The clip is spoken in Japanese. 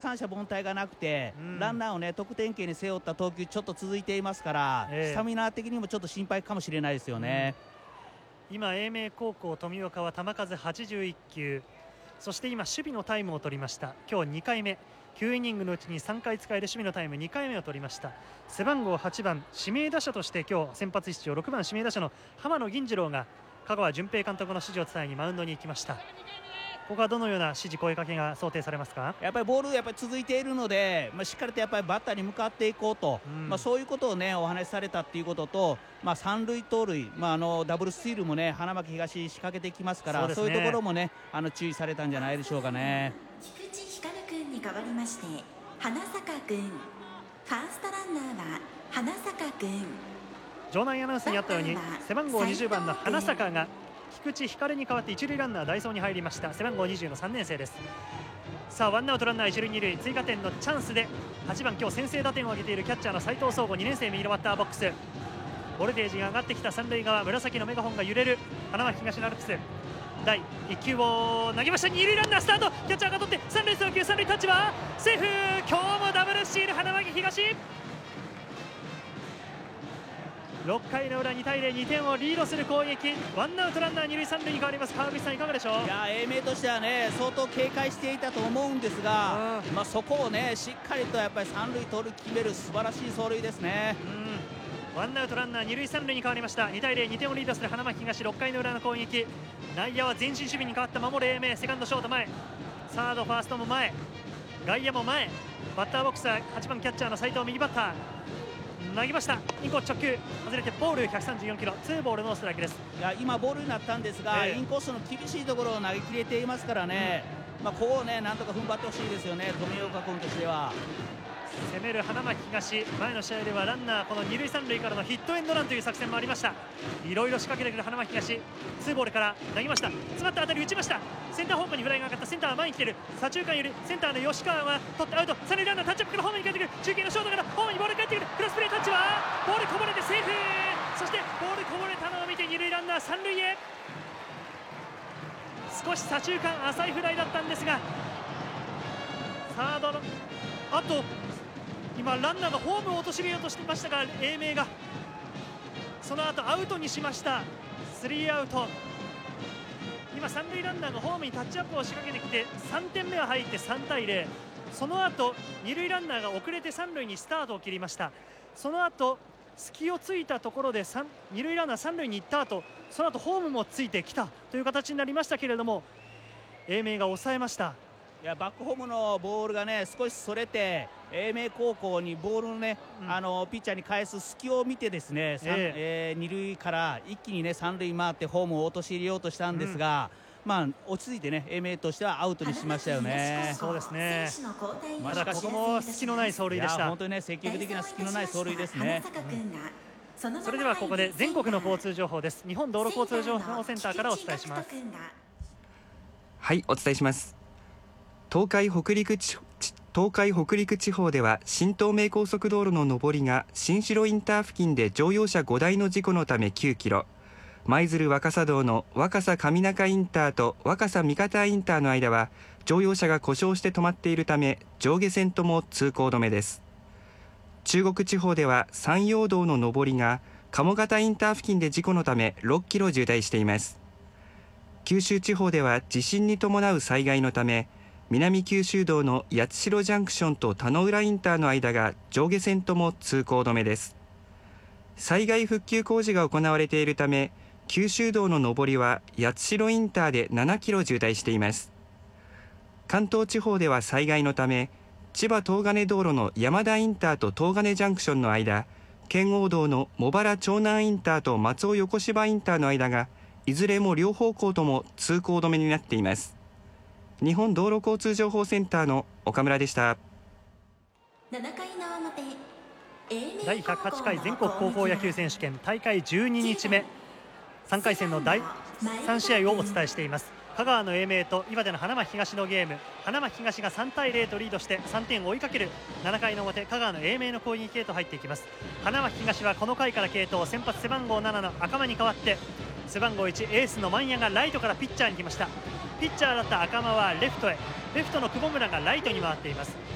三者凡退がなくて、ランナーをね得点圏に背負った投球ちょっと続いていますから、スタミナ的にもちょっと心配かもしれないですよね。 今英明高校富岡は球数81球、そして今守備のタイムを取りました。今日2回目、9イニングのうちに3回使える守備のタイム2回目を取りました。背番号8番指名打者として今日先発出場、6番指名打者の浜野銀次郎が香川純平監督の指示を伝えにマウンドに行きました。ここはどのような指示声かけが想定されますか？ やっぱりボールやっぱり続いているので、しっかりとやっぱりバッターに向かっていこうと、そういうことをねお話しされたっていうことと、三塁盗塁、ダブルスチールもね花巻東仕掛けてきますから、そういうところもね注意されたんじゃないでしょうかね。 菊池光君に代わりまして花坂君、ファーストランナーは花坂君。 場内アナウンスにあったように背番号20番の花坂が菊池光に代わって一塁ランナー代走に入りました。背番号20の3年生です。さあワンアウトランナー一塁二塁、追加点のチャンスで8番今日先制打点を挙げているキャッチャーの斉藤壮吾2年生右のバッターボックス。ボルテージが上がってきた三塁側、紫のメガホンが揺れる花巻東のアルプス。第1球を投げました。二塁ランナースタート、キャッチャーが取って三塁送球、三塁タッチはセーフ。今日もダブルスチール花巻東。6回の裏2対0、2点をリードする攻撃。ワンアウトランナー二塁三塁に変わります。川口さんいかがでしょう？ いや英明としてはね相当警戒していたと思うんですが、そこをねしっかりとやっぱり三塁盗塁決める素晴らしい走塁ですね。 ワンアウトランナー二塁三塁に変わりました。2対0、2点をリードする花巻東。6回の裏の攻撃、内野は前進守備に変わった守る英明。セカンドショート前、サードファーストも前、外野も前、バッターボックスは8番キャッチャーの斉藤右バッター。投げました。インコース直球外れてボール134キロ、ツーボールノーストライクです。 いや今ボールになったんですが、インコースの厳しいところを投げ切れていますからね、ここをねなんとか踏ん張ってほしいですよね、富岡君としては。 攻める花巻東、前の試合ではランナーこの二塁三塁からのヒットエンドランという作戦もありました。いろいろ仕掛けてくる花巻東。ツーボールから投げました。詰まった当たり打ちました。センター方向にフライが上がった。センターは前に来ている。左中間よりセンターの吉川は取ってアウト。三塁ランナータッチアップからホームに帰ってくる。中継のショートからホームにボールが帰ってくる。クロスプレータッチはボールこぼれてセーフ。そしてボールこぼれたのを見て二塁ランナー三塁へ。少し左中間浅いフライだったんですが、サードのあと今ランナーがホームを陥れようとしていましたが、英明がその後アウトにしました。スリーアウト。今三塁ランナーがホームにタッチアップを仕掛けてきて3点目は入って3対0。その後二塁ランナーが遅れて三塁にスタートを切りました。その後隙をついたところで二塁ランナー三塁に行った後、その後ホームもついてきたという形になりましたけれども、英明が抑えました。 いやバックホームのボールがね少しそれて英明高校にボールをね、ピッチャーに返す隙を見てですね、二塁から一気にね三塁回ってホームを陥れようとしたんですが、落ち着いてね英明としてはアウトにしましたよね。 そうですね。まだここも隙のない走塁でした。 本当にね積極的な隙のない走塁ですね。 それではここで全国の交通情報です。日本道路交通情報センターからお伝えします。 はい、お伝えします。東海北陸地方では新東名高速道路の上りが新城インター付近で乗用車5台の事故のため9キロ、舞鶴若狭道の若狭上中インターと若狭三方インターの間は乗用車が故障して止まっているため上下線とも通行止めです。中国地方では山陽道の上りが鴨方インター付近で事故のため6キロ渋滞しています。九州地方では地震に伴う災害のため南九州道の八代ジャンクションと田野浦インターの間が上下線とも通行止めです。災害復旧工事が行われているため九州道の上りは八代インターで7キロ渋滞しています。関東地方では災害のため千葉東金道路の山田インターと東金ジャンクションの間、圏央道の茂原長南インターと松尾横芝インターの間がいずれも両方向とも通行止めになっています。日本道路交通情報センターの岡村でした。 第108回全国高校野球選手権大会12日目3回戦の第3試合をお伝えしています。香川の英明と岩手の花巻東のゲーム、花巻東が3対0とリードして3点を追いかける7回の表、香川の英明の攻撃へと入っていきます。花巻東はこの回から継投、先発背番号7の赤間に代わって背番号1エースの万谷がライトからピッチャーに来ました。ピッチャーだった赤間はレフトへ、レフトの久保村がライトに回っています。